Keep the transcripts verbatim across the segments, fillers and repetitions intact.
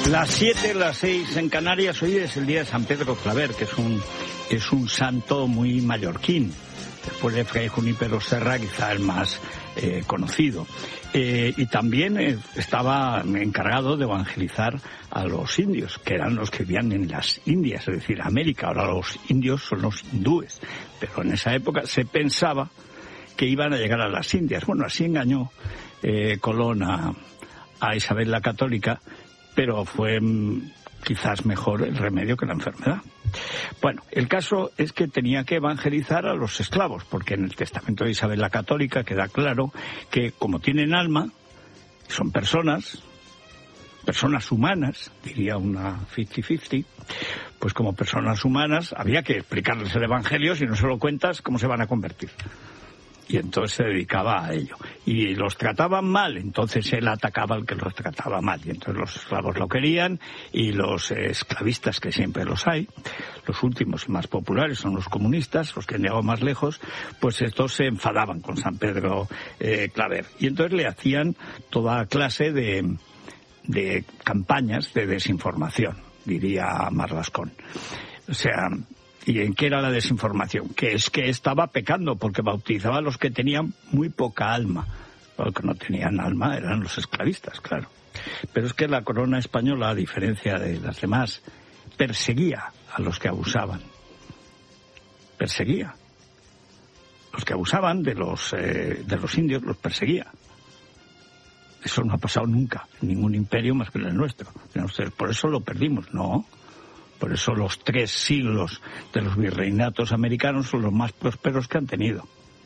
Las siete, las seis en Canarias. Hoy es el día de San Pedro Claver, que es un, es un santo muy mallorquín. Después de Fray Junípero Serra, quizá el más eh, conocido. Eh, y también eh, estaba encargado de evangelizar a los indios, que eran los que vivían en las Indias, es decir, América. Ahora los indios son los hindúes. Pero en esa época se pensaba que iban a llegar a las Indias. Bueno, así engañó eh, Colón a, a Isabel la Católica, pero fue mm, quizás mejor el remedio que la enfermedad. Bueno, el caso es que tenía que evangelizar a los esclavos, porque en el testamento de Isabel la Católica queda claro que como tienen alma, son personas, personas humanas, diría una cincuenta cincuenta, pues como personas humanas había que explicarles el evangelio, si no se lo cuentas, ¿cómo se van a convertir? Y entonces se dedicaba a ello. Y los trataban mal, entonces él atacaba al que los trataba mal. Y entonces los esclavos lo querían, y los eh, esclavistas, que siempre los hay, los últimos y más populares son los comunistas, los que han llegado más lejos, pues estos se enfadaban con San Pedro eh, Claver. Y entonces le hacían toda clase de, de campañas de desinformación, diría Marlascón. O sea... ¿Y en qué era la desinformación? Que es que estaba pecando, porque bautizaba a los que tenían muy poca alma. Los que no tenían alma eran los esclavistas, claro. Pero es que la corona española, a diferencia de las demás, perseguía a los que abusaban. Perseguía. Los que abusaban de los, eh, de los indios los perseguía. Eso no ha pasado nunca en ningún imperio más que en el nuestro. Por eso lo perdimos, ¿no? Por eso los tres siglos de los virreinatos americanos son los más prósperos que han tenido.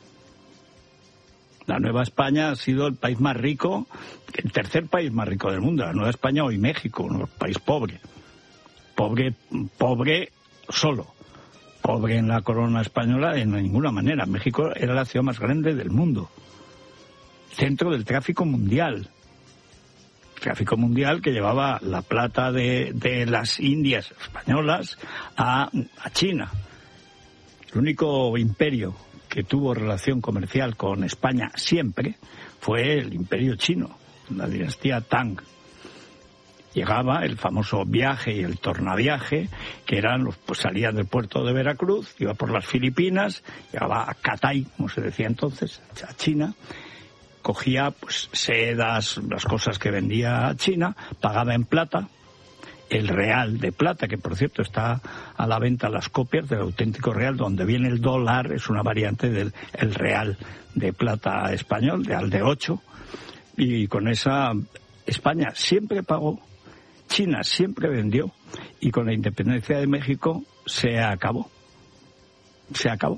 La Nueva España ha sido el país más rico, el tercer país más rico del mundo. La Nueva España hoy México, un país pobre. Pobre, pobre solo. Pobre en la corona española de ninguna manera. México era la ciudad más grande del mundo. Centro del tráfico mundial. Tráfico mundial que llevaba la plata de, de las Indias españolas a, a China. El único imperio que tuvo relación comercial con España siempre fue el imperio chino, la dinastía Tang. Llegaba el famoso viaje y el tornaviaje, que eran los, pues salía del puerto de Veracruz, iba por las Filipinas, llegaba a Catay, como se decía entonces, a China. Cogía pues sedas, las cosas que vendía a China, pagaba en plata, el real de plata, que por cierto está a la venta las copias del auténtico real, donde viene el dólar, es una variante del el real de plata español, real de ocho, y con esa España siempre pagó, China siempre vendió, y con la independencia de México se acabó, se acabó,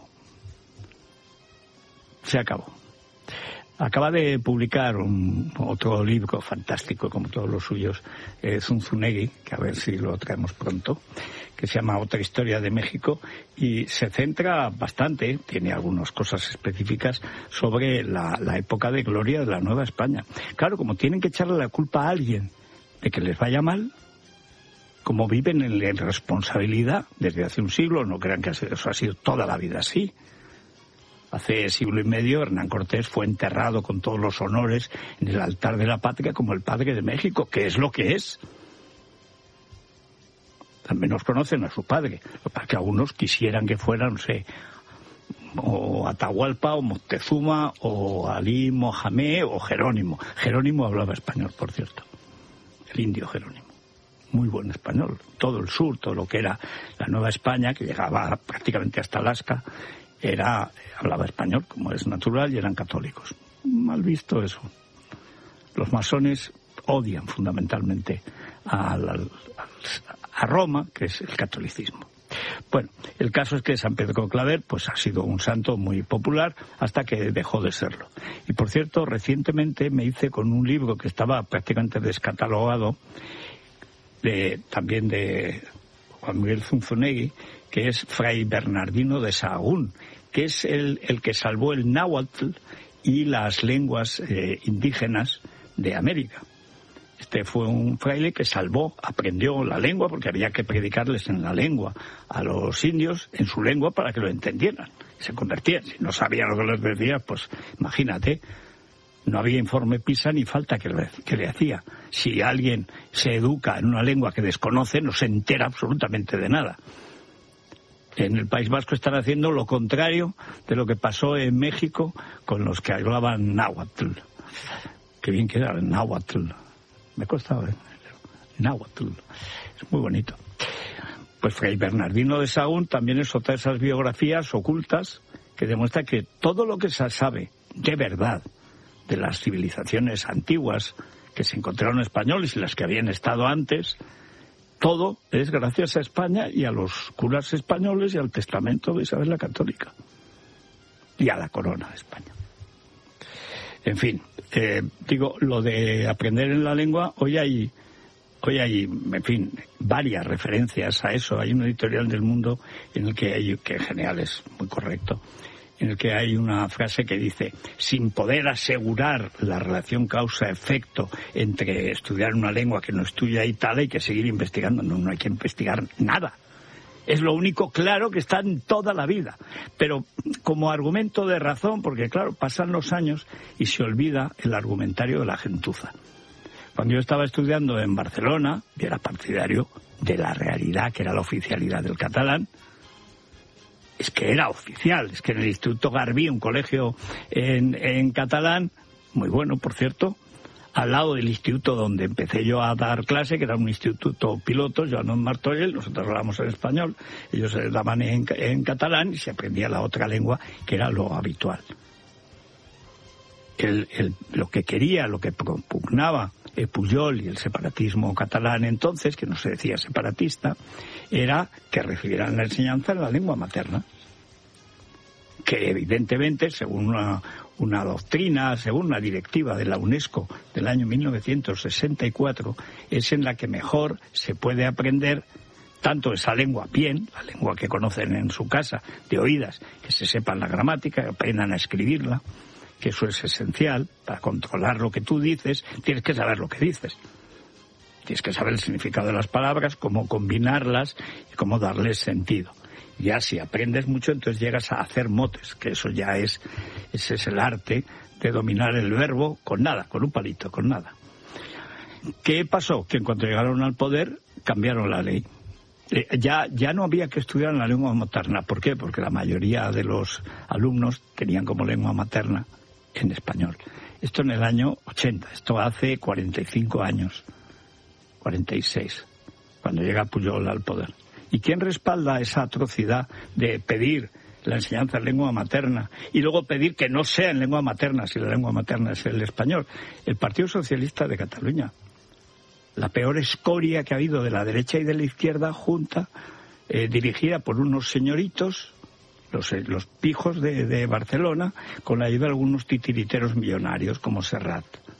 se acabó. Acaba de publicar un, otro libro fantástico, como todos los suyos, eh, Zunzunegui, que a ver si lo traemos pronto, que se llama Otra Historia de México, y se centra bastante, tiene algunas cosas específicas, sobre la, la época de gloria de la Nueva España. Claro, como tienen que echarle la culpa a alguien de que les vaya mal, como viven en la irresponsabilidad desde hace un siglo, no crean que eso ha sido toda la vida así. Hace siglo y medio Hernán Cortés fue enterrado con todos los honores en el altar de la patria como el padre de México, que es lo que es. Al menos conocen a su padre, para que algunos quisieran que fuera, no sé, o Atahualpa, o Moctezuma, o Alí Mohamed, o Jerónimo. Jerónimo hablaba español, por cierto, el indio Jerónimo. Muy buen español. Todo el sur, todo lo que era la Nueva España, que llegaba prácticamente hasta Alaska, era hablaba español, como es natural, y eran católicos. Mal visto eso. Los masones odian fundamentalmente a, la, a Roma, que es el catolicismo. Bueno, el caso es que San Pedro Claver pues ha sido un santo muy popular hasta que dejó de serlo. Y por cierto, recientemente me hice con un libro que estaba prácticamente descatalogado, de, también de Juan Miguel Zunzunegui, que es Fray Bernardino de Sahagún, que es el, el que salvó el náhuatl y las lenguas eh, indígenas de América. Este fue un fraile que salvó, aprendió la lengua, porque había que predicarles en la lengua a los indios, en su lengua, para que lo entendieran. Se convertían. Si no sabían lo que les decía, pues imagínate, No había informe PISA ni falta que le, que le hacía. Si alguien se educa en una lengua que desconoce, no se entera absolutamente de nada. En el País Vasco están haciendo lo contrario de lo que pasó en México con los que hablaban náhuatl. Qué bien queda el náhuatl. Me cuesta ver. Náhuatl. Es muy bonito. Pues Fray Bernardino de Sahagún también es otra de esas biografías ocultas que demuestra que todo lo que se sabe de verdad de las civilizaciones antiguas que se encontraron españoles y las que habían estado antes, todo es gracias a España y a los curas españoles y al testamento de Isabel la Católica y a la corona de España. En fin, eh, digo, lo de aprender en la lengua, hoy hay, hoy hay, en fin, varias referencias a eso. Hay un editorial del Mundo en el que hay, que genial, es muy correcto, en el que hay una frase que dice: sin poder asegurar la relación causa-efecto entre estudiar una lengua que no es tuya y tal, hay que seguir investigando. No, no hay que investigar nada. Es lo único claro que está en toda la vida. Pero como argumento de razón, porque claro, pasan los años y se olvida el argumentario de la gentuza. Cuando yo estaba estudiando en Barcelona, y era partidario de la realidad, que era la oficialidad del catalán, es que era oficial, es que en el Instituto Garbí, un colegio en, en catalán, muy bueno, por cierto, al lado del instituto donde empecé yo a dar clase, que era un instituto piloto, Joan Martorell, nosotros hablábamos en español, ellos daban en, en catalán y se aprendía la otra lengua, que era lo habitual. El, el, lo que quería, lo que propugnaba el Pujol y el separatismo catalán entonces, que no se decía separatista, era que recibieran la enseñanza en la lengua materna, que evidentemente, según una, una doctrina, según una directiva de la UNESCO del año mil novecientos sesenta y cuatro, es en la que mejor se puede aprender tanto esa lengua bien, la lengua que conocen en su casa, de oídas, que se sepan la gramática, que aprendan a escribirla, que eso es esencial. Para controlar lo que tú dices, tienes que saber lo que dices. Tienes que saber el significado de las palabras, cómo combinarlas y cómo darles sentido. Ya si aprendes mucho, entonces llegas a hacer motes, que eso ya es, ese es el arte de dominar el verbo con nada, con un palito, con nada. ¿Qué pasó? Que en cuanto llegaron al poder, cambiaron la ley. Eh, ya, ya no había que estudiar en la lengua materna. ¿Por qué? Porque la mayoría de los alumnos tenían como lengua materna en español. Esto en el año ochenta, esto hace cuarenta y cinco años, cuarenta y seis, cuando llega Pujol al poder. ¿Y quién respalda esa atrocidad de pedir la enseñanza en lengua materna y luego pedir que no sea en lengua materna si la lengua materna es el español? El Partido Socialista de Cataluña. La peor escoria que ha habido de la derecha y de la izquierda junta, eh, dirigida por unos señoritos, los, eh, los pijos de, de Barcelona, con la ayuda de algunos titiriteros millonarios como Serrat.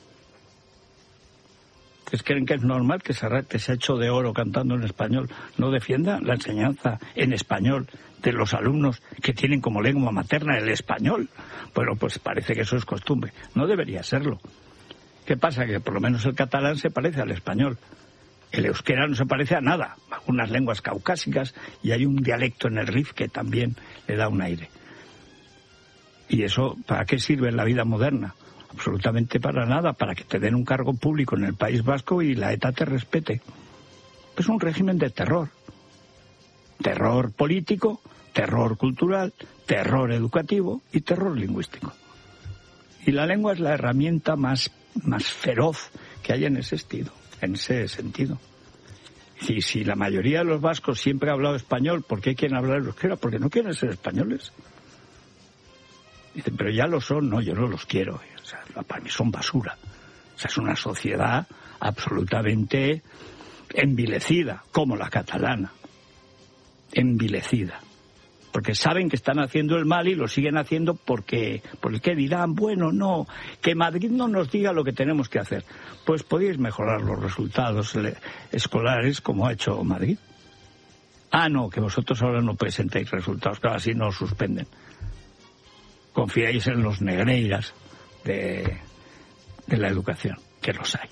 ¿Ustedes creen que es normal que Serrat, que se ha hecho de oro cantando en español, no defienda la enseñanza en español de los alumnos que tienen como lengua materna el español? Bueno, pues parece que eso es costumbre. No debería serlo. ¿Qué pasa? Que por lo menos el catalán se parece al español. El euskera no se parece a nada. Algunas lenguas caucásicas, y hay un dialecto en el Rif que también le da un aire. ¿Y eso para qué sirve en la vida moderna? Absolutamente para nada, para que te den un cargo público en el País Vasco y la ETA te respete. Es un régimen de terror. Terror político, terror cultural, terror educativo y terror lingüístico. Y la lengua es la herramienta más, más feroz que hay en ese sentido, en ese sentido. Y si la mayoría de los vascos siempre ha hablado español, ¿por qué quieren hablar euskera? Porque no quieren ser españoles. Dicen, pero ya lo son. No, yo no los quiero. O sea, para mí son basura. O sea, es una sociedad absolutamente envilecida, como la catalana. Envilecida. Porque saben que están haciendo el mal y lo siguen haciendo porque, porque dirán, bueno, no, que Madrid no nos diga lo que tenemos que hacer. Pues podéis mejorar los resultados escolares como ha hecho Madrid. Ah, no, que vosotros ahora no presentéis resultados, claro, así no os suspenden. Confiáis en los negreiras de, de la educación, que los hay.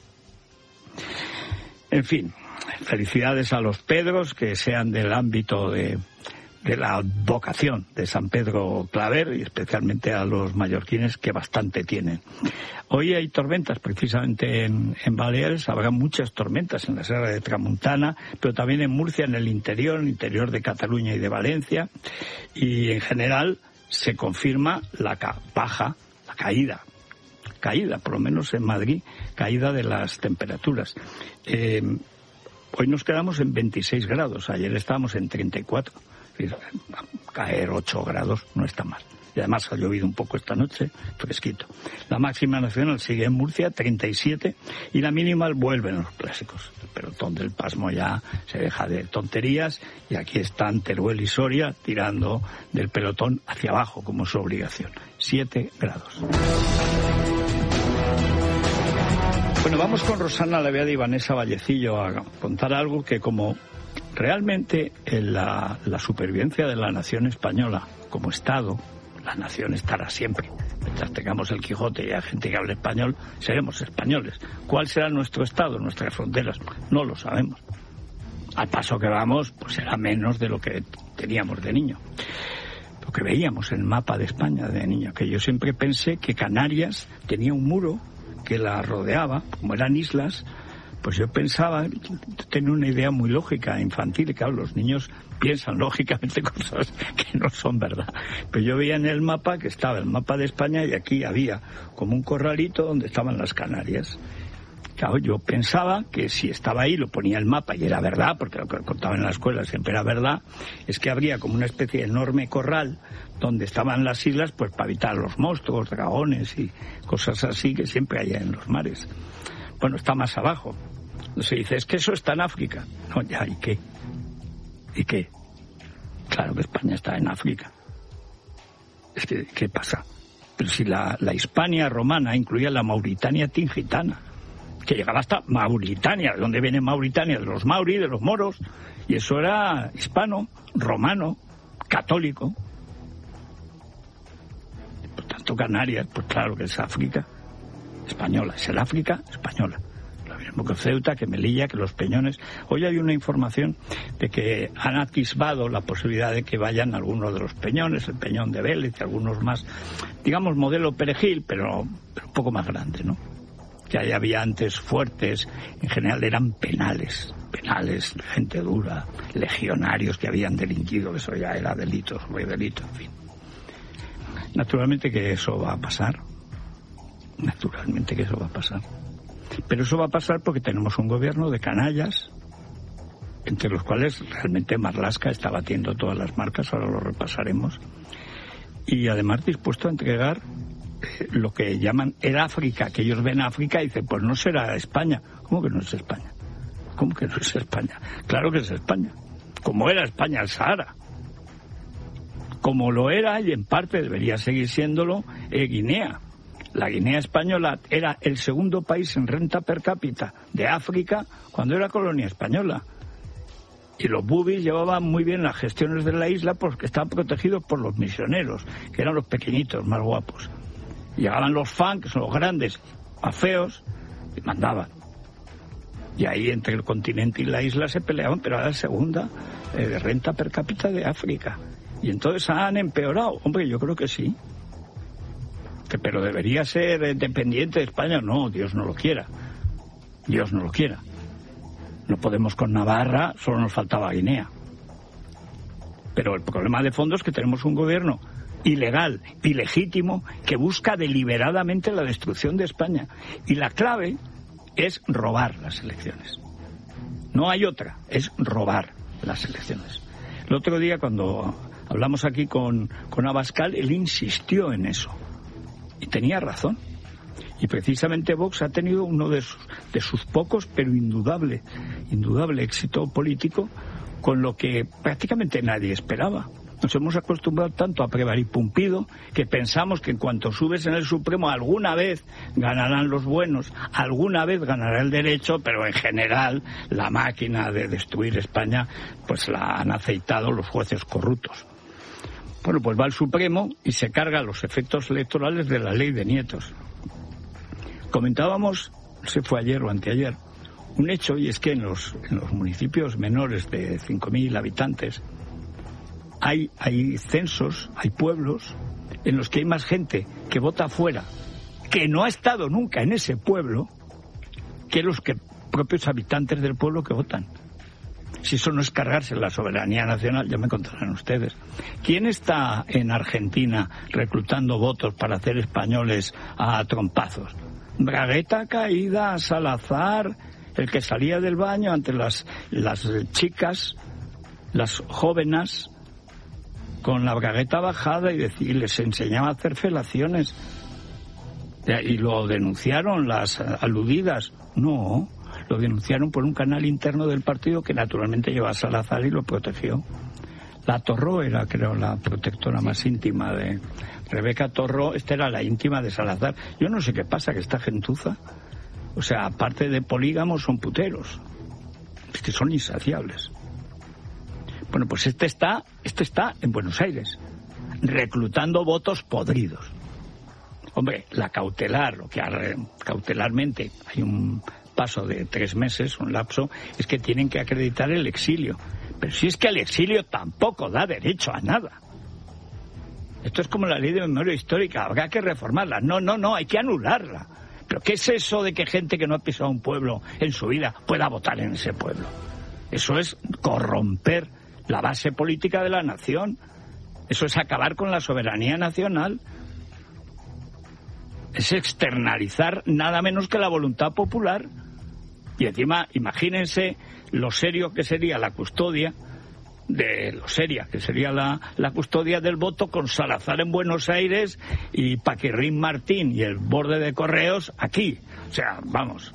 En fin, felicidades a los Pedros, que sean del ámbito de, de la vocación de San Pedro Claver y especialmente a los mallorquines, que bastante tienen. Hoy hay tormentas precisamente en, en Baleares, habrá muchas tormentas en la Serra de Tramuntana, pero también en Murcia, en el interior, en el interior de Cataluña y de Valencia, y en general se confirma la ca- baja, la caída, caída, por lo menos en Madrid, caída de las temperaturas. Eh, hoy nos quedamos en veintiséis grados, ayer estábamos en treinta y cuatro. Caer ocho grados no está mal. Y además ha llovido un poco esta noche, fresquito. La máxima nacional sigue en Murcia, treinta y siete, y la mínima vuelven los clásicos. El pelotón del pasmo ya se deja de tonterías, y aquí están Teruel y Soria tirando del pelotón hacia abajo, como su obligación. siete grados. Bueno, vamos con Rosana Laverde y Vanessa Vallecillo a contar algo que, como realmente en la, la supervivencia de la nación española como Estado, la nación estará siempre. Mientras tengamos el Quijote y hay gente que hable español, seremos españoles. ¿Cuál será nuestro Estado, nuestras fronteras? No lo sabemos. Al paso que vamos, pues será menos de lo que teníamos de niño. Lo que veíamos en el mapa de España de niño, que yo siempre pensé que Canarias tenía un muro que la rodeaba, como eran islas. Pues yo pensaba, tenía una idea muy lógica, infantil, y claro, los niños piensan lógicamente cosas que no son verdad. Pero yo veía en el mapa que estaba el mapa de España y aquí había como un corralito donde estaban las Canarias. Claro, yo pensaba que si estaba ahí, lo ponía el mapa y era verdad, porque lo que contaba en la escuela siempre era verdad, es que habría como una especie de enorme corral donde estaban las islas pues para evitar los monstruos, dragones y cosas así que siempre hay en los mares. Bueno, está más abajo. Se dice, es que eso está en África. No, ya, ¿y qué? ¿Y qué? Claro que España está en África. Es que, ¿qué pasa? Pero si la, la Hispania romana incluía la Mauritania tingitana, que llegaba hasta Mauritania. ¿De dónde viene Mauritania? De los mauri, de los moros. Y eso era hispano, romano, católico. Por tanto, Canarias, pues claro que es África española. Es el África española. Lo mismo que Ceuta, que Melilla, que los Peñones. Hoy hay una información de que han atisbado la posibilidad de que vayan algunos de los Peñones, el Peñón de Vélez y algunos más, digamos modelo Perejil, pero, pero un poco más grande, ¿no? Que ahí había antes fuertes, en general eran penales, penales, gente dura, legionarios que habían delinquido, eso ya era delito, sobre delito, en fin. Naturalmente que eso va a pasar, naturalmente que eso va a pasar. Pero eso va a pasar porque tenemos un gobierno de canallas, entre los cuales realmente Marlaska está batiendo todas las marcas, ahora lo repasaremos, y además dispuesto a entregar eh, lo que llaman el África, que ellos ven África y dicen, pues no será España. ¿Cómo que no es España? ¿Cómo que no es España? Claro que es España, como era España el Sahara, como lo era y en parte debería seguir siéndolo eh, Guinea. La Guinea española era el segundo país en renta per cápita de África cuando era colonia española. Y los bubis llevaban muy bien las gestiones de la isla porque estaban protegidos por los misioneros, que eran los pequeñitos, más guapos. Llegaban los fan, que son los grandes, más feos, y mandaban. Y ahí entre el continente y la isla se peleaban, pero era la segunda eh, de renta per cápita de África. Y entonces han empeorado. Hombre, yo creo que sí. Pero debería ser dependiente de España. No, Dios no lo quiera. Dios no lo quiera. No podemos con Navarra, solo nos faltaba Guinea. Pero el problema de fondo es que tenemos un gobierno ilegal, ilegítimo, que busca deliberadamente la destrucción de España. Y la clave es robar las elecciones. No hay otra, es robar las elecciones. El otro día cuando hablamos aquí con, con Abascal, él insistió en eso. Y tenía razón. Y precisamente Vox ha tenido uno de sus, de sus pocos, pero indudable, indudable éxito político, con lo que prácticamente nadie esperaba. Nos hemos acostumbrado tanto a Prevaripumpido que pensamos que en cuanto subes en el Supremo alguna vez ganarán los buenos, alguna vez ganará el derecho, pero en general la máquina de destruir España pues la han aceitado los jueces corruptos. Bueno, pues va al Supremo y se carga los efectos electorales de la ley de nietos. Comentábamos, no sé, fue ayer o anteayer, un hecho, y es que en los, en los municipios menores de cinco mil habitantes hay, hay censos, hay pueblos en los que hay más gente que vota fuera, que no ha estado nunca en ese pueblo, que los que propios habitantes del pueblo que votan. Si eso no es cargarse la soberanía nacional, ya me contarán ustedes. ¿Quién está en Argentina reclutando votos para hacer españoles a trompazos? Bragueta caída, Salazar, el que salía del baño ante las, las chicas, las jóvenes, con la bragueta bajada y, decir, y les enseñaba a hacer felaciones. Y lo denunciaron las aludidas. No, lo denunciaron por un canal interno del partido que naturalmente lleva a Salazar y lo protegió. La Torró era, creo, la protectora más íntima de... Rebeca Torró, esta era la íntima de Salazar. Yo no sé qué pasa, que esta gentuza, o sea, aparte de polígamos, son puteros. Es que son insaciables. Bueno, pues este está, este está en Buenos Aires, reclutando votos podridos. Hombre, la cautelar, lo que cautelarmente hay un paso de tres meses, un lapso, es que tienen que acreditar el exilio. Pero si es que el exilio tampoco da derecho a nada. Esto es como la ley de memoria histórica, habrá que reformarla. No, no, no, hay que anularla. ¿Pero qué es eso de que gente que no ha pisado un pueblo en su vida pueda votar en ese pueblo? Eso es corromper la base política de la nación. Eso es acabar con la soberanía nacional. Es externalizar nada menos que la voluntad popular. Y encima, imagínense lo serio que sería la custodia, de lo seria que sería la, la custodia del voto con Salazar en Buenos Aires y Paquirrín Martín y el borde de Correos aquí. O sea, vamos.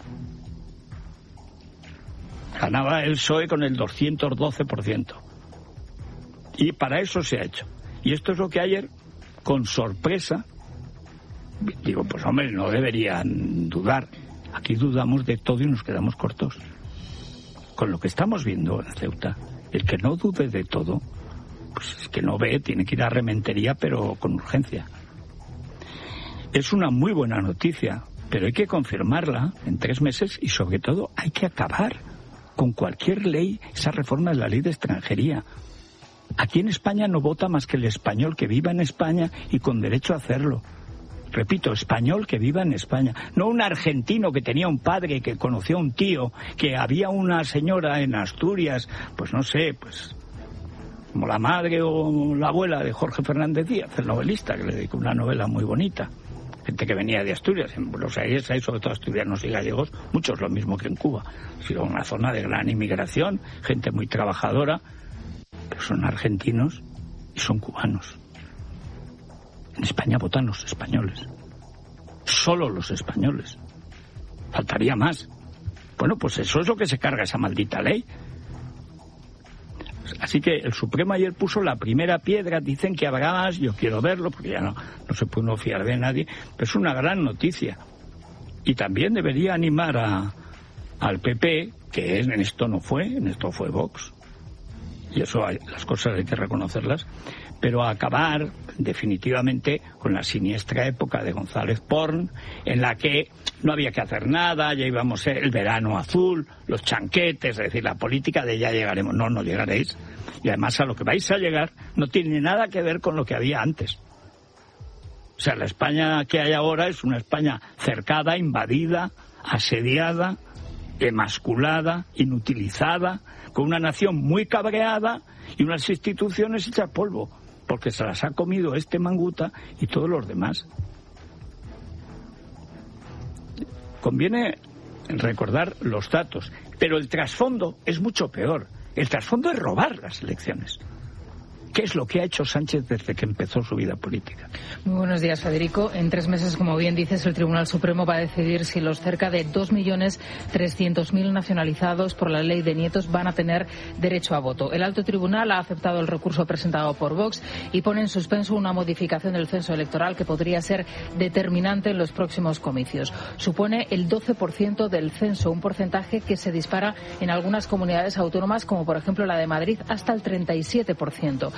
Ganaba el P S O E con el doscientos doce por ciento. Y para eso se ha hecho. Y esto es lo que ayer, con sorpresa, digo, pues hombre, no deberían dudar. Aquí dudamos de todo y nos quedamos cortos. Con lo que estamos viendo en Ceuta, el que no dude de todo, pues es que no ve, tiene que ir a Rementería, pero con urgencia. Es una muy buena noticia, pero hay que confirmarla en tres meses y sobre todo hay que acabar con cualquier ley, esa reforma de la ley de extranjería. Aquí en España no vota más que el español que viva en España y con derecho a hacerlo. Repito, español que viva en España. No un argentino que tenía un padre, que conoció a un tío, que había una señora en Asturias, pues no sé, pues como la madre o la abuela de Jorge Fernández Díaz, el novelista, que le dedicó una novela muy bonita. Gente que venía de Asturias. En Buenos Aires hay sobre todo asturianos y gallegos, muchos lo mismo que en Cuba. Ha sido una zona de gran inmigración, gente muy trabajadora, pero son argentinos y son cubanos. En España votan los españoles. Solo los españoles. Faltaría más. Bueno, pues eso es lo que se carga esa maldita ley. Así que el Supremo ayer puso la primera piedra. Dicen que habrá más, yo quiero verlo, porque ya no, no se puede uno fiar de nadie. Pero es una gran noticia. Y también debería animar a, al P P, que en esto no fue, en esto fue Vox. Y eso hay, las cosas hay que reconocerlas. Pero a acabar definitivamente con la siniestra época de González Porn, en la que no había que hacer nada, ya íbamos el verano azul, los chanquetes, es decir, la política de ya llegaremos. No, no llegaréis. Y además a lo que vais a llegar no tiene nada que ver con lo que había antes. O sea, la España que hay ahora es una España cercada, invadida, asediada, emasculada, inutilizada, con una nación muy cabreada y unas instituciones hechas polvo, porque se las ha comido este manguta y todos los demás. Conviene recordar los datos, pero el trasfondo es mucho peor. El trasfondo es robar las elecciones. ¿Qué es lo que ha hecho Sánchez desde que empezó su vida política? Muy buenos días, Federico. En tres meses, como bien dices, el Tribunal Supremo va a decidir si los cerca de dos millones trescientos mil nacionalizados por la ley de nietos van a tener derecho a voto. El alto tribunal ha aceptado el recurso presentado por Vox y pone en suspenso una modificación del censo electoral que podría ser determinante en los próximos comicios. Supone el doce por ciento del censo, un porcentaje que se dispara en algunas comunidades autónomas, como por ejemplo la de Madrid, hasta el treinta y siete por ciento.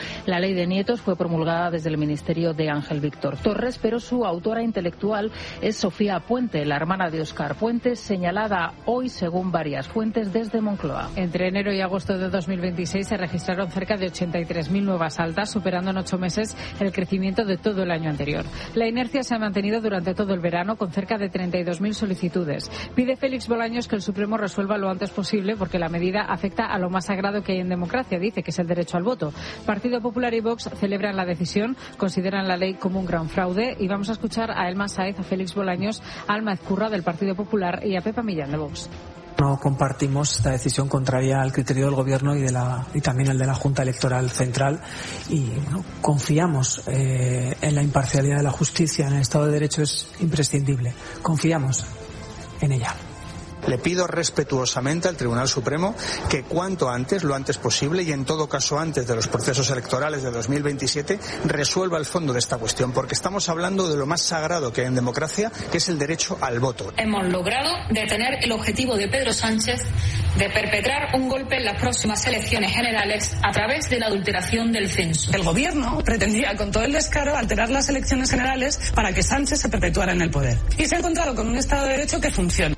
La ley de nietos fue promulgada desde el ministerio de Ángel Víctor Torres, pero su autora intelectual es Sofía Puente, la hermana de Óscar Puente, señalada hoy, según varias fuentes, desde Moncloa. Entre enero y agosto de dos mil veintiséis se registraron cerca de ochenta y tres mil nuevas altas, superando en ocho meses el crecimiento de todo el año anterior. La inercia se ha mantenido durante todo el verano, con cerca de treinta y dos mil solicitudes. Pide Félix Bolaños que el Supremo resuelva lo antes posible, porque la medida afecta a lo más sagrado que hay en democracia, dice, que es el derecho al voto. Partido Popular y Vox celebran la decisión, consideran la ley como un gran fraude, y vamos a escuchar a Elma Sáez, a Félix Bolaños, a Alma Ezcurra del Partido Popular y a Pepa Millán de Vox. No compartimos esta decisión contraria al criterio del Gobierno y de la y también el de la Junta Electoral Central, y bueno, confiamos eh, en la imparcialidad de la justicia. En el Estado de Derecho es imprescindible. Confiamos en ella. Le pido respetuosamente al Tribunal Supremo que cuanto antes, lo antes posible, y en todo caso antes de los procesos electorales de dos mil veintisiete, resuelva el fondo de esta cuestión, porque estamos hablando de lo más sagrado que hay en democracia, que es el derecho al voto. Hemos logrado detener el objetivo de Pedro Sánchez de perpetrar un golpe en las próximas elecciones generales a través de la adulteración del censo. El Gobierno pretendía con todo el descaro alterar las elecciones generales para que Sánchez se perpetuara en el poder. Y se ha encontrado con un Estado de Derecho que funciona.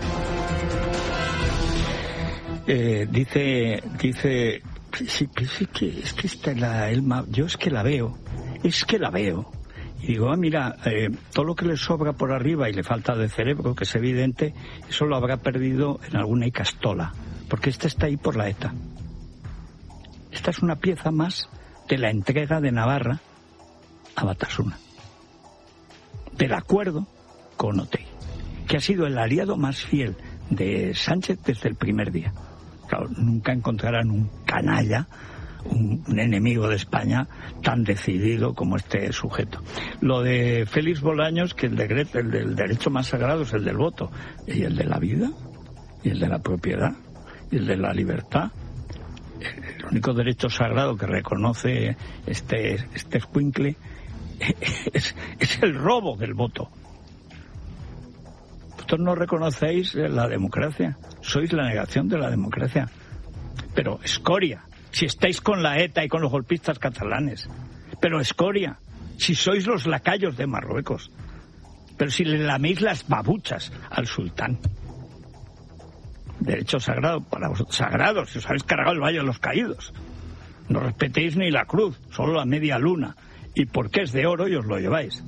Eh, dice, dice, sí, sí, que, es que esta es la Elma, yo es que la veo, es que la veo. Y digo, ah, mira, eh, todo lo que le sobra por arriba y le falta de cerebro, que es evidente, eso lo habrá perdido en alguna icastola, porque esta está ahí por la ETA. Esta es una pieza más de la entrega de Navarra a Batasuna, del acuerdo con Otegi, que ha sido el aliado más fiel de Sánchez desde el primer día. Claro, nunca encontrarán un canalla, un, un enemigo de España tan decidido como este sujeto. Lo de Félix Bolaños, que el decreto, el del derecho más sagrado es el del voto, y el de la vida, y el de la propiedad, y el de la libertad. El único derecho sagrado que reconoce este, este escuincle es, es el robo del voto. Vosotros no reconocéis la democracia, sois la negación de la democracia. Pero escoria, si estáis con la ETA y con los golpistas catalanes. Pero escoria, si sois los lacayos de Marruecos. Pero si le laméis las babuchas al sultán. Derecho sagrado para vosotros, sagrado, si os habéis cargado el Valle de los Caídos. No respetéis ni la cruz, solo la media luna. Y porque es de oro y os lo lleváis.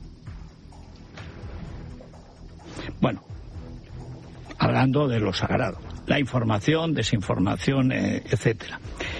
Bueno, hablando de lo sagrado, la información, desinformación, eh, etcétera.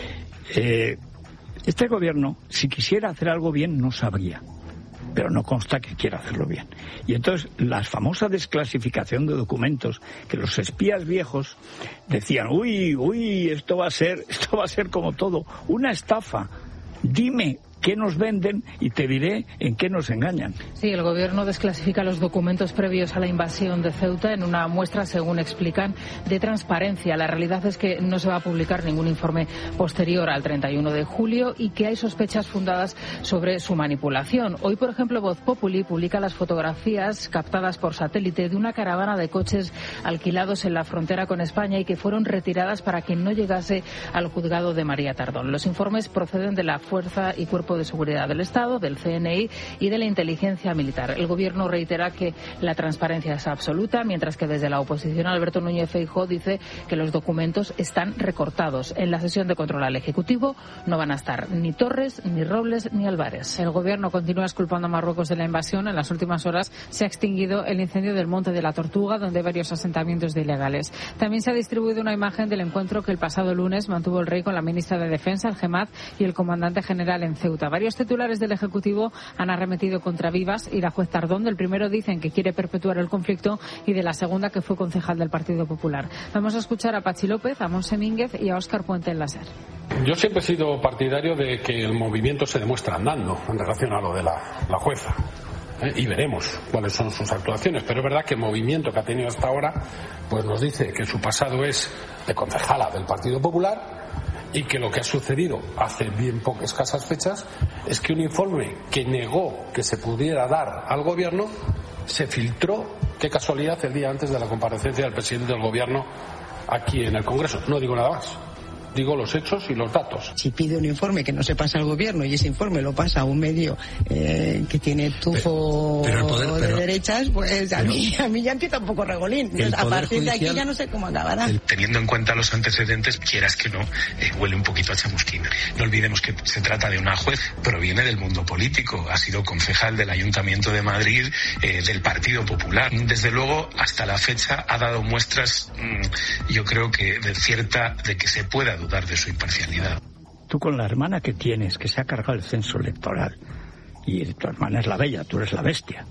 Eh, este gobierno, si quisiera hacer algo bien, no sabría, pero no consta que quiera hacerlo bien. Y entonces, la famosa desclasificación de documentos, que los espías viejos decían, uy, uy, esto va a ser, esto va a ser como todo, una estafa. Dime qué nos venden y te diré en qué nos engañan. Sí, el gobierno desclasifica los documentos previos a la invasión de Ceuta en una muestra, según explican, de transparencia. La realidad es que no se va a publicar ningún informe posterior al treinta y uno de julio y que hay sospechas fundadas sobre su manipulación. Hoy, por ejemplo, Voz Populi publica las fotografías captadas por satélite de una caravana de coches alquilados en la frontera con España y que fueron retiradas para que no llegase al juzgado de María Tardón. Los informes proceden de la Fuerza y Cuerpo de Seguridad del Estado, del C N I y de la Inteligencia Militar. El Gobierno reitera que la transparencia es absoluta, mientras que desde la oposición Alberto Núñez Feijóo dice que los documentos están recortados. En la sesión de control al Ejecutivo no van a estar ni Torres, ni Robles, ni Álvarez. El Gobierno continúa exculpando a Marruecos de la invasión. En las últimas horas se ha extinguido el incendio del Monte de la Tortuga, donde hay varios asentamientos de ilegales. También se ha distribuido una imagen del encuentro que el pasado lunes mantuvo el rey con la ministra de Defensa, el Gemad, y el comandante general en Ceuta. Varios titulares del Ejecutivo han arremetido contra Vivas y la juez Tardón. Del primero dicen que quiere perpetuar el conflicto y de la segunda que fue concejal del Partido Popular. Vamos a escuchar a Pachi López, a Monse Mínguez y a Óscar Puente en la SER. Yo siempre he sido partidario de que el movimiento se demuestra andando en relación a lo de la, la jueza. ¿eh? Y veremos cuáles son sus actuaciones. Pero es verdad que el movimiento que ha tenido hasta ahora pues nos dice que su pasado es de concejala del Partido Popular y que lo que ha sucedido hace bien pocas escasas fechas es que un informe que negó que se pudiera dar al gobierno se filtró, qué casualidad, el día antes de la comparecencia del presidente del gobierno aquí en el Congreso. No digo nada más. digo los hechos y los datos. Si pide un informe que no se pasa al gobierno y ese informe lo pasa a un medio eh, que tiene tufo pero, pero poder, pero, de derechas, pues a, pero, mí, a mí ya empieza un poco regolín. Entonces, a partir judicial, de aquí ya no sé cómo acabará. El, teniendo en cuenta los antecedentes, quieras que no, eh, huele un poquito a chamusquín. No olvidemos que se trata de una juez, proviene del mundo político, ha sido concejal del Ayuntamiento de Madrid, eh, del Partido Popular. Desde luego, hasta la fecha ha dado muestras, mmm, yo creo que de cierta, de que se pueda dudar de su imparcialidad. Tú con la hermana que tienes, que se ha cargado el censo electoral, y tu hermana es la bella, tú eres la bestia.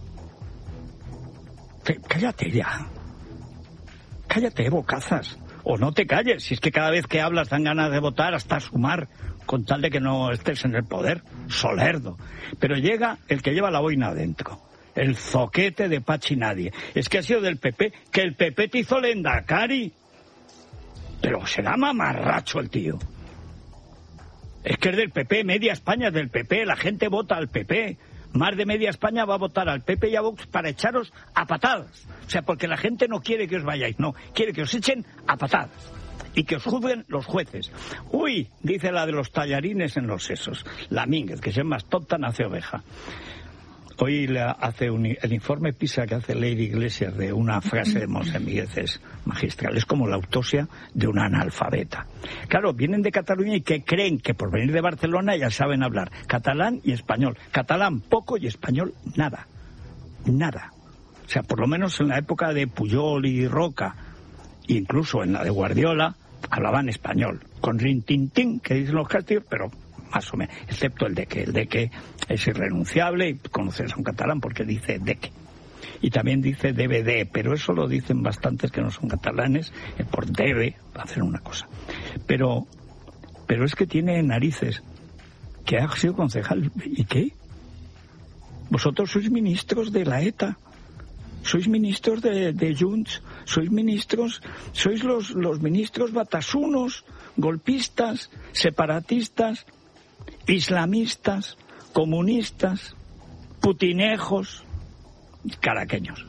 Cállate ya. Cállate, bocazas. O no te calles, si es que cada vez que hablas dan ganas de votar hasta sumar, con tal de que no estés en el poder. Solerdo. Pero llega el que lleva la boina adentro. El zoquete de Pachi Nadie. Es que ha sido del P P, que el P P te hizo Lendakari. Pero será mamarracho el tío. Es que es del P P, media España es del P P, la gente vota al P P. Más de media España va a votar al P P y a Vox para echaros a patadas. O sea, porque la gente no quiere que os vayáis, no, quiere que os echen a patadas. Y que os juzguen los jueces. Uy, dice la de los tallarines en los sesos. La Mínguez, que si es más tonta, nace oveja. Hoy le hace un, el informe PISA que hace Lady Iglesias de una frase de Monsemíguez es magistral. Es como la autopsia de una analfabeta. Claro, vienen de Cataluña y que creen que por venir de Barcelona ya saben hablar catalán y español. Catalán poco y español nada. Nada. O sea, por lo menos en la época de Pujol y Roca, incluso en la de Guardiola, hablaban español. Con rintintín, que dicen los castillos, pero más o menos, excepto el de que el de que es irrenunciable y conoces a un catalán porque dice de que y también dice D V D, pero eso lo dicen bastantes que no son catalanes, eh, por debe hacer una cosa, pero pero es que tiene narices que ha sido concejal. ¿Y qué? Vosotros sois ministros de la ETA, sois ministros de, de Junts, sois ministros, sois los, los ministros batasunos, golpistas, separatistas, islamistas, comunistas, putinejos, caraqueños.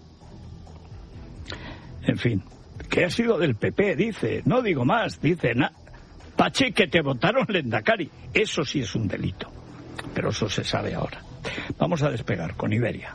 En fin, que ha sido del P P, dice, no digo más, dice, na, Pachi, que te votaron Lendakari. Eso sí es un delito, pero eso se sabe ahora. Vamos a despegar con Iberia.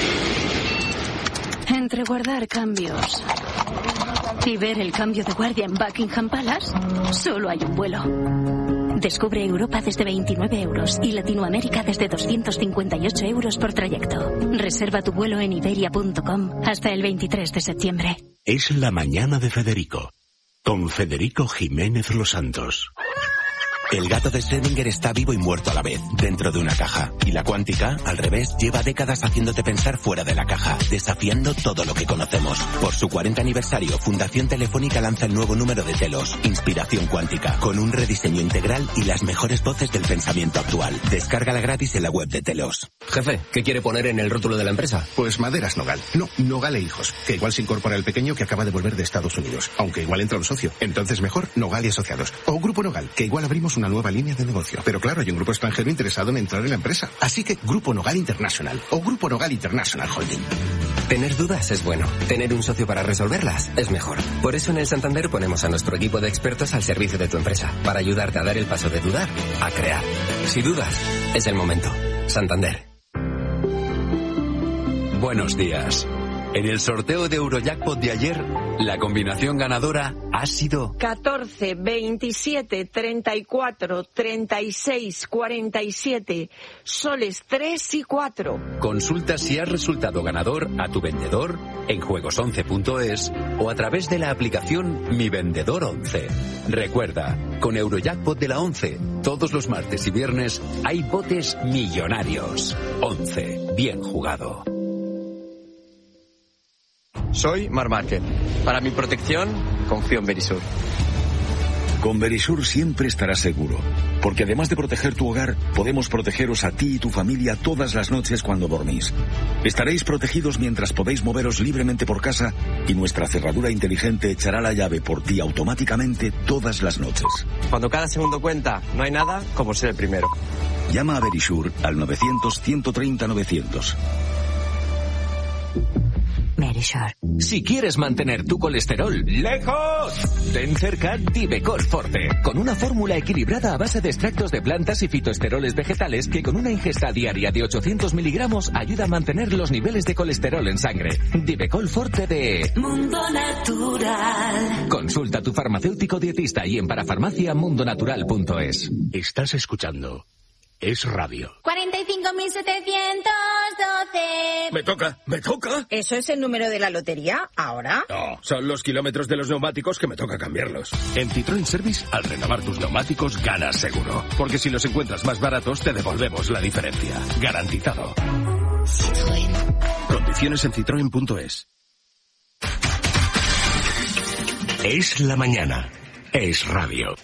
Entre guardar cambios y ver el cambio de guardia en Buckingham Palace, solo hay un vuelo. Descubre Europa desde veintinueve euros y Latinoamérica desde doscientos cincuenta y ocho euros por trayecto. Reserva tu vuelo en iberia punto com hasta el veintitrés de septiembre. Es la mañana de Federico, con Federico Jiménez Los Santos. El gato de Schrödinger está vivo y muerto a la vez, dentro de una caja. Y la cuántica, al revés, lleva décadas haciéndote pensar fuera de la caja, desafiando todo lo que conocemos. Por su cuarenta aniversario, Fundación Telefónica lanza el nuevo número de Telos, Inspiración Cuántica, con un rediseño integral y las mejores voces del pensamiento actual. Descárgala gratis en la web de Telos. Jefe, ¿qué quiere poner en el rótulo de la empresa? Pues Maderas Nogal. No, Nogal e Hijos, que igual se incorpora el pequeño que acaba de volver de Estados Unidos, aunque igual entra un socio. Entonces mejor Nogal y Asociados. O Grupo Nogal, que igual abrimos una nueva línea de negocio. Pero claro, hay un grupo extranjero interesado en entrar en la empresa. Así que Grupo Nogal International o Grupo Nogal International Holding. Tener dudas es bueno. Tener un socio para resolverlas es mejor. Por eso en el Santander ponemos a nuestro equipo de expertos al servicio de tu empresa, para ayudarte a dar el paso de dudar a crear. Si dudas, es el momento. Santander. Buenos días. En el sorteo de Eurojackpot de ayer, la combinación ganadora ha sido catorce, veintisiete, treinta y cuatro, treinta y seis, cuarenta y siete, soles tres y cuatro. Consulta si has resultado ganador a tu vendedor en juegos once punto es o a través de la aplicación Mi Vendedor once. Recuerda, con Eurojackpot de la once, todos los martes y viernes hay botes millonarios. once, bien jugado. Soy Mar Márquez. Para mi protección, confío en Verisur. Con Verisur siempre estarás seguro, porque además de proteger tu hogar, podemos protegeros a ti y tu familia todas las noches cuando dormís. Estaréis protegidos mientras podéis moveros libremente por casa y nuestra cerradura inteligente echará la llave por ti automáticamente todas las noches. Cuando cada segundo cuenta, no hay nada como ser el primero. Llama a Verisur al novecientos, ciento treinta, novecientos. Medisure. Si quieres mantener tu colesterol lejos, ten cerca Divecol Forte, con una fórmula equilibrada a base de extractos de plantas y fitoesteroles vegetales que con una ingesta diaria de ochocientos miligramos ayuda a mantener los niveles de colesterol en sangre. Divecol Forte de Mundo Natural. Consulta a tu farmacéutico dietista y en parafarmacia mundonatural punto es. Estás escuchando Es Radio. cuarenta y cinco mil setecientos doce. Me toca, me toca. ¿Eso es el número de la lotería? ¿Ahora? No, son los kilómetros de los neumáticos que me toca cambiarlos. En Citroën Service, al renovar tus neumáticos, ganas seguro. Porque si los encuentras más baratos, te devolvemos la diferencia. Garantizado. Citroën. Condiciones en citroen punto es. Es la mañana. Es Radio.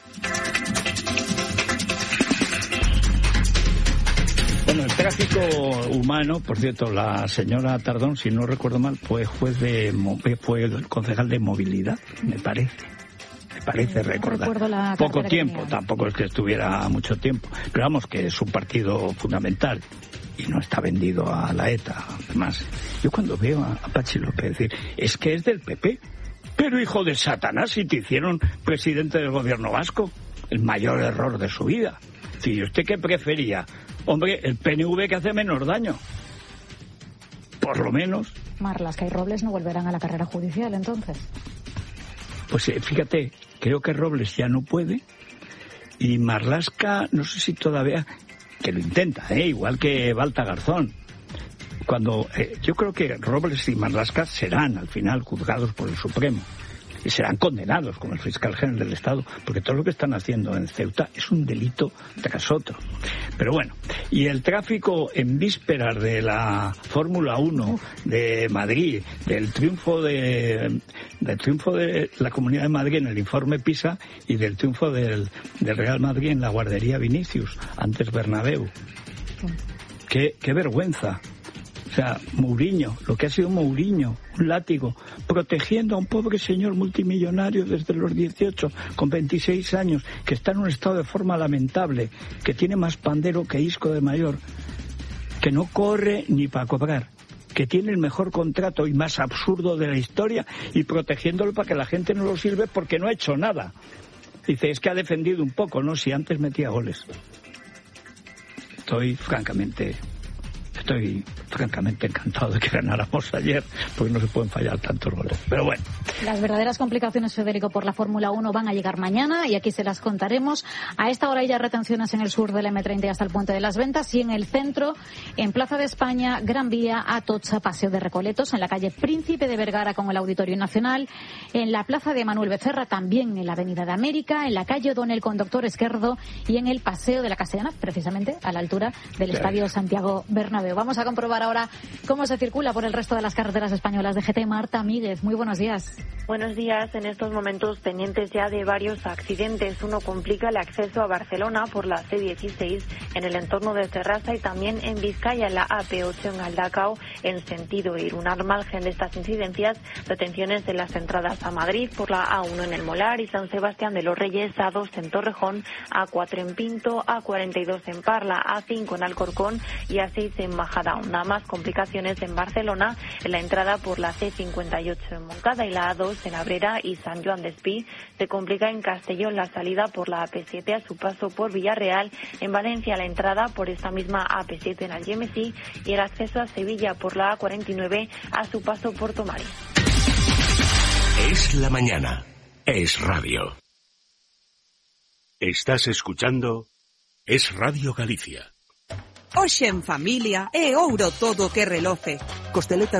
Bueno, el tráfico humano, por cierto, la señora Tardón, si no recuerdo mal, fue juez de, fue el concejal de movilidad, me parece. Me parece recordar. Poco tiempo, tampoco es que estuviera mucho tiempo. Pero vamos, que es un partido fundamental y no está vendido a la ETA. Además, yo cuando veo a Pachi López decir, es que es del P P, pero hijo de Satanás, si te hicieron presidente del gobierno vasco, el mayor error de su vida. ¿Y usted qué prefería? Hombre, el P N V que hace menos daño. Por lo menos. Marlaska y Robles no volverán a la carrera judicial, entonces. Pues fíjate, creo que Robles ya no puede. Y Marlaska, no sé si todavía, que lo intenta, ¿eh? Igual que Balta Garzón. Cuando, eh, yo creo que Robles y Marlaska serán al final juzgados por el Supremo. Y serán condenados como el fiscal general del Estado, porque todo lo que están haciendo en Ceuta es un delito tras otro. Pero bueno, y el tráfico en vísperas de la Fórmula uno de Madrid, del triunfo de del triunfo de la Comunidad de Madrid en el informe PISA y del triunfo del, del Real Madrid en la guardería Vinicius, antes Bernabéu. Qué, qué vergüenza. O sea, Mourinho, lo que ha sido Mourinho, un látigo, protegiendo a un pobre señor multimillonario desde los dieciocho, con veintiséis años, que está en un estado de forma lamentable, que tiene más pandero que Isco de mayor, que no corre ni para cobrar, que tiene el mejor contrato y más absurdo de la historia, y protegiéndolo para que la gente no lo sirve porque no ha hecho nada. Dice, es que ha defendido un poco, ¿no? Si antes metía goles. Estoy francamente... Estoy francamente encantado de que ganáramos ayer, porque no se pueden fallar tantos goles. Pero bueno. Las verdaderas complicaciones, Federico, por la Fórmula uno van a llegar mañana y aquí se las contaremos. A esta hora hay ya retenciones en el sur del eme treinta hasta el Puente de las Ventas y en el centro, en Plaza de España, Gran Vía, Atocha, Paseo de Recoletos, en la calle Príncipe de Vergara con el Auditorio Nacional, en la Plaza de Manuel Becerra, también en la Avenida de América, en la calle O'Donnell con Doctor Esquerdo y en el Paseo de la Castellana, precisamente a la altura del Estadio Santiago Bernabéu. Vamos a comprobar ahora cómo se circula por el resto de las carreteras españolas de G T. Marta Míguez, muy buenos días. Buenos días. En estos momentos pendientes ya de varios accidentes. Uno complica el acceso a Barcelona por la ce dieciséis en el entorno de Terrassa y también en Vizcaya en la A P ocho en Galdacao en sentido Irún. Al margen de estas incidencias, retenciones en las entradas a Madrid por la A uno en el Molar y San Sebastián de los Reyes, A dos en Torrejón, A cuatro en Pinto, A cuarenta y dos en Parla, A cinco en Alcorcón y A seis en Majadahonda. Más complicaciones en Barcelona en la entrada por la ce cincuenta y ocho en Moncada y la A dos en Abrera y San Joan d'Espí. Se complica en Castellón la salida por la A P siete a su paso por Villarreal. En Valencia la entrada por esta misma A P siete en Algemesí y el acceso a Sevilla por la A cuarenta y nueve a su paso por Tomares. Es la mañana. Es Radio. Estás escuchando Es Radio Galicia. Hoxe en familia é ouro todo que reloce. Costeletas